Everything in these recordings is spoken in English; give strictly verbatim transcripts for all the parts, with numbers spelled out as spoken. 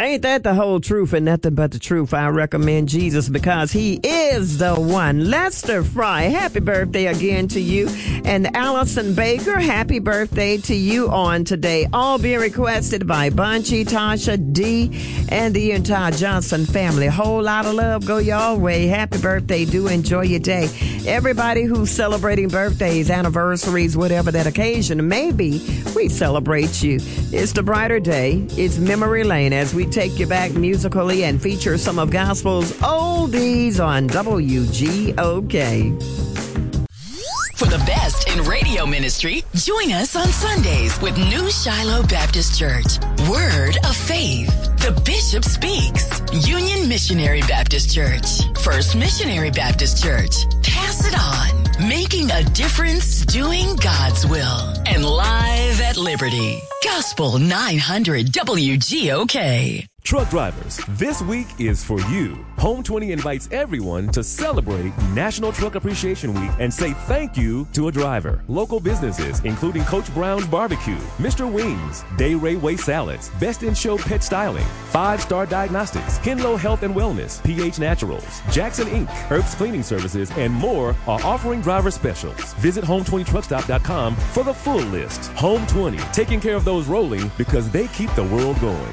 Ain't that the whole truth and nothing but the truth? I recommend Jesus because he is the one. Lester Fry, happy birthday again to you. And Allison Baker, happy birthday to you on today. All being requested by Bunchy, Tasha, D, and the entire Johnson family. Whole lot of love go your way. Happy birthday. Do enjoy your day. Everybody who's celebrating birthdays, anniversaries, whatever that occasion may be, we celebrate you. It's the brighter day. It's Memory Lane as we take you back musically and feature some of gospel's oldies on W G O K. For the best in radio ministry, join us on Sundays with New Shiloh Baptist Church. Word of Faith. The Bishop Speaks. Union Missionary Baptist Church. First Missionary Baptist Church. Pass it on. Making a difference, doing God's will. And live at Liberty. Gospel nine hundred W G O K. Truck drivers, this week is for you. Home twenty invites everyone to celebrate National Truck Appreciation Week and say thank you to a driver. Local businesses, including Coach Brown's Barbecue, Mister Wings, Day Ray Way Salads, Best in Show Pet Styling, Five Star Diagnostics, Kinlo Health and Wellness, P H Naturals, Jackson Incorporated, Herbst Cleaning Services, and more are offering driver specials. Visit home twenty truck stop dot com for the full list. Home twenty, taking care of those rolling because they keep the world going.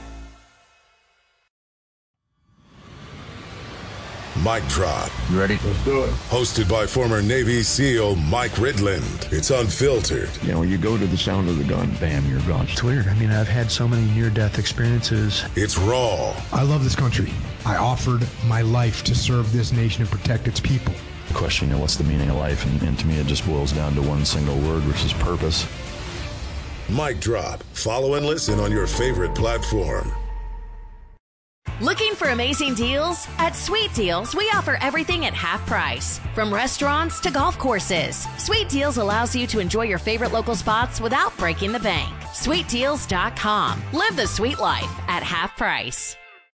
Mic Drop. You ready? Let's do it. Hosted by former Navy SEAL Mike Ridland. It's unfiltered. You know, you go to the sound of the gun, bam, you're gone. It's weird. I mean, I've had so many near-death experiences. It's raw. I love this country. I offered my life to serve this nation and protect its people. The question, you know, what's the meaning of life? And, and to me, it just boils down to one single word, which is purpose. Mic Drop. Follow and listen on your favorite platform. Looking for amazing deals? At Sweet Deals, we offer everything at half price. From restaurants to golf courses, Sweet Deals allows you to enjoy your favorite local spots without breaking the bank. sweet deals dot com. Live the sweet life at half price.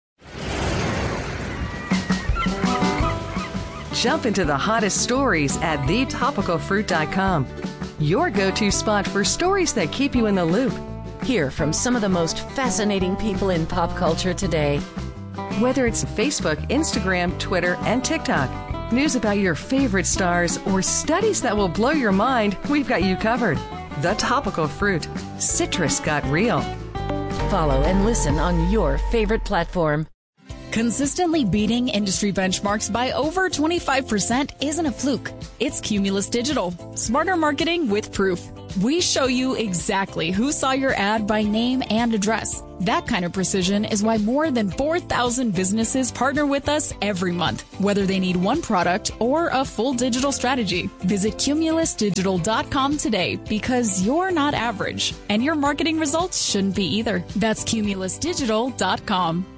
Jump into the hottest stories at the topical fruit dot com. Your go-to spot for stories that keep you in the loop. Hear from some of the most fascinating people in pop culture today. Whether it's Facebook, Instagram, Twitter, and TikTok, news about your favorite stars, or studies that will blow your mind, we've got you covered. The Topical Fruit. Citrus got real. Follow and listen on your favorite platform. Consistently beating industry benchmarks by over twenty-five percent isn't a fluke. It's Cumulus Digital. Smarter marketing with proof. We show you exactly who saw your ad by name and address. That kind of precision is why more than four thousand businesses partner with us every month, whether they need one product or a full digital strategy. Visit cumulus digital dot com today because you're not average, and your marketing results shouldn't be either. That's cumulus digital dot com.